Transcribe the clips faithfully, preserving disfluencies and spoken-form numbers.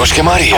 Γιώργος και Μαρία.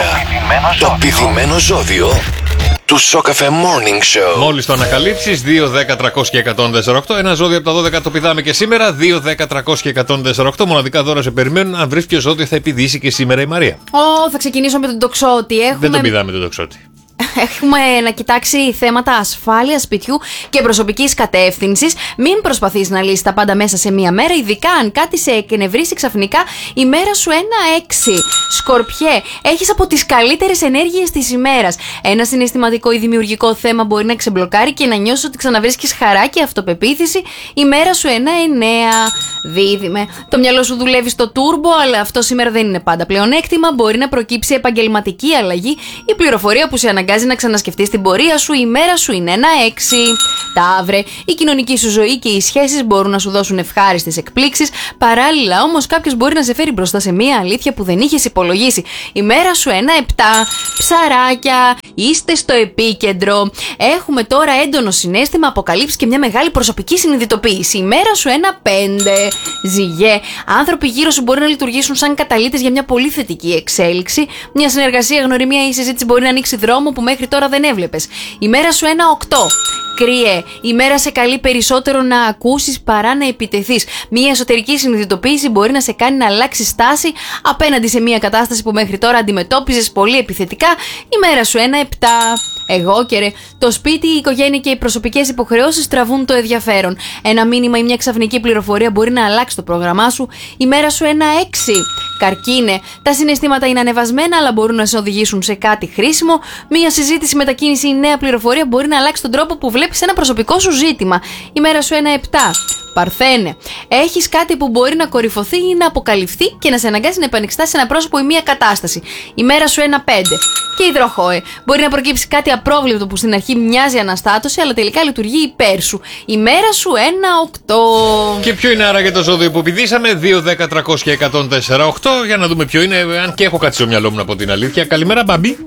Το πηδημένο ζώδιο του Σοκαφέ Morning Show. Μόλις το ανακαλύψεις, δύο, δέκα, τριακόσια και εκατόν τέσσερα οκτώ. Ένα ζώδιο από τα δώδεκα το πηδάμε και σήμερα. δύο, δέκα, τριακόσια και εκατόν τέσσερα οκτώ. Μοναδικά δώρα σε περιμένουν. Αν βρεις ποιο ζώδιο θα επιδύσει και σήμερα η Μαρία. Ω, θα ξεκινήσω με τον τοξότη. Έχουμε... Δεν τον πηδάμε τον τοξότη. Έχουμε να κοιτάξει θέματα ασφάλειας σπιτιού και προσωπικής κατεύθυνσης. Μην προσπαθείς να λύσεις τα πάντα μέσα σε μία μέρα, ειδικά αν κάτι σε εκνευρίσει ξαφνικά. Η μέρα σου ένα έξι. Σκορπιέ, έχεις από τις καλύτερες ενέργειες της ημέρας. Ένα συναισθηματικό ή δημιουργικό θέμα μπορεί να ξεμπλοκάρει και να νιώσεις ότι ξαναβρίσκεις χαρά και αυτοπεποίθηση. Η μέρα σου ένα εννέα. Δίδυμε, το μυαλό σου δουλεύει στο τούρμπο, αλλά αυτό σήμερα δεν είναι πάντα πλεονέκτημα. Μπορεί να προκύψει επαγγελματική αλλαγή. Η πληροφορία που σε αναγκάζει να ξανασκεφτείς την πορεία σου, η μέρα σου είναι ένα έξι. Ταύρε, η κοινωνική σου ζωή και οι σχέσεις μπορούν να σου δώσουν ευχάριστες εκπλήξεις. Παράλληλα, όμως, κάποιος μπορεί να σε φέρει μπροστά σε μία αλήθεια που δεν είχες υπολογίσει. Η μέρα σου ένα επτά. Ψαράκια, είστε στο επίκεντρο. Έχουμε τώρα έντονο συναίσθημα αποκαλύψεις και μια μεγάλη προσωπική συνειδητοποίηση. Η μέρα σου ένα πέντε. Ζυγέ, άνθρωποι γύρω σου μπορεί να λειτουργήσουν σαν καταλύτες για μια πολύ θετική εξέλιξη. Μια συνεργασία, γνωριμία ή συζήτηση μπορεί να ανοίξει δρόμο που μέχρι τώρα δεν έβλεπες. Η μέρα σου ένα οκτώ. Κρύε, η μέρα σε καλεί περισσότερο να ακούσεις παρά να επιτεθείς. Μια εσωτερική συνειδητοποίηση μπορεί να σε κάνει να αλλάξεις στάση απέναντι σε μια κατάσταση που μέχρι τώρα αντιμετώπιζες πολύ επιθετικά. Η μέρα σου ένα επτά. Εγώ και ρε, το σπίτι, η οικογένεια και οι προσωπικές υποχρεώσεις τραβούν το ενδιαφέρον. Ένα μήνυμα ή μια ξαφνική πληροφορία μπορεί να αλλάξει το πρόγραμμά σου. Η μέρα σου ένα έξι. Καρκίνε, τα συναισθήματα είναι ανεβασμένα, αλλά μπορούν να σε οδηγήσουν σε κάτι χρήσιμο. Μια συζήτηση, μετακίνηση ή νέα πληροφορία μπορεί να αλλάξει τον τρόπο που βλέπεις ένα προσωπικό σου ζήτημα. Η μέρα σου ένα επτά. Παρθένε, έχεις κάτι που μπορεί να κορυφωθεί ή να αποκαλυφθεί και να σε αναγκάσει να επανεξετάσεις ένα πρόσωπο ή μια κατάσταση. Η μέρα σου ένα πέντε. Και υδροχόε, μπορεί να προκύψει κάτι απρόβλεπτο που στην αρχή μοιάζει αναστάτωση, αλλά τελικά λειτουργεί υπέρ σου. Η μέρα σου ένα οκτώ. Και ποιο είναι άρα για το ζώδιο που πηδήσαμε? δύο, δέκα, τριακόσια και εκατόν τέσσερα οκτώ. Για να δούμε ποιο είναι, αν και έχω κάτι στο μυαλό μου από την αλήθεια. Καλημέρα, Μπάμπη.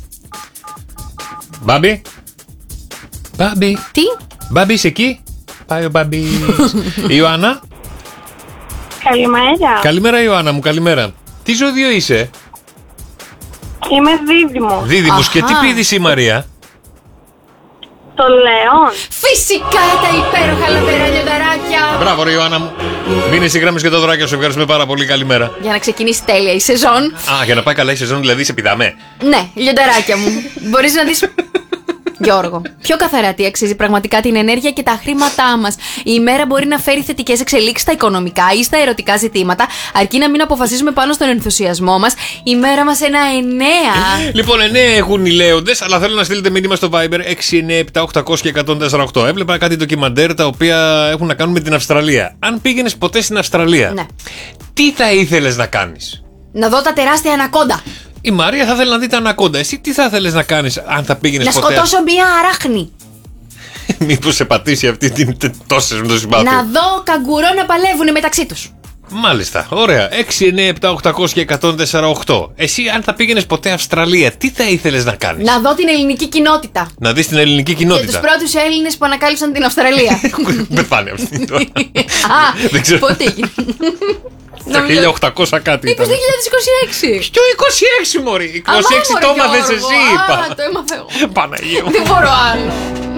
Μπάμπη. Μπάμπη. Τι? Μπάμπη, είσαι εκεί? Πάει ο Μπάμπης. Ιωάννα. Καλημέρα. Καλημέρα, Ιωάννα μου, καλημέρα. Τι ζώδιο είσαι? Είμαι δίδυμος. Δίδυμος. Και τι πήδησε η Μαρία? Το Λέον. Φυσικά τα υπέροχα λαμπερά λιονταράκια. Μπράβο, ρε Ιωάννα μου. Μείνε στη γραμμή και το δωράκι σου. Ευχαριστούμε πάρα πολύ. Καλημέρα. Για να ξεκινήσει τέλεια η σεζόν. Α, για να πάει καλά η σεζόν, δηλαδή σε πηδάμε. Ναι, λιονταράκια μου. Μπορείς να δεις. Γιώργο, πιο καθαρά τι αξίζει πραγματικά την ενέργεια και τα χρήματά μας. Η ημέρα μπορεί να φέρει θετικές εξελίξεις στα οικονομικά ή στα ερωτικά ζητήματα, αρκεί να μην αποφασίζουμε πάνω στον ενθουσιασμό μας. Η μέρα μας ένα εννέα. Λοιπόν, εννέα έχουν οι λέοντες, αλλά θέλω να στείλετε μήνυμα στο Viber έξι εννέα επτά οκτακόσια και εκατόν τέσσερα οκτώ. Έβλεπα κάτι ντοκιμαντέρ τα οποία έχουν να κάνουν με την Αυστραλία. Αν πήγαινες ποτέ στην Αυστραλία, ναι, τι θα ήθελες να κάνεις? Να δω τα τεράστια ανακόντα. Η Μαρία θα θέλει να δει τα ανακόντα. Εσύ τι θα ήθελες να κάνεις αν θα πήγαινες να ποτέ? Να σκοτώσω μία αράχνη. Μήπως σε πατήσει αυτή την τόσες με το συμπάθειο. Να δω καγκουρό να παλεύουν μεταξύ τους. Μάλιστα, ωραία. έξι εννέα επτά οκτακόσια και εκατόν τέσσερα οκτώ. Εσύ, αν θα πήγαινες ποτέ Αυστραλία, τι θα ήθελες να κάνεις? Να δω την ελληνική κοινότητα. Να δεις την ελληνική κοινότητα. Και τους πρώτους Έλληνες που ανακάλυψαν την Αυστραλία. Πεθάνει αυτή τώρα. Α, δεν ξέρω. Πότε έγινε? Το χίλια οκτακόσια κάτι. Είπες το δύο χιλιάδες είκοσι έξι. Ποιο είκοσι έξι, μωρή? είκοσι έξι το έμαθες εσύ, είπα. Α, το έμαθα εγώ. Παναγία μου. Δεν μπορώ άλλο.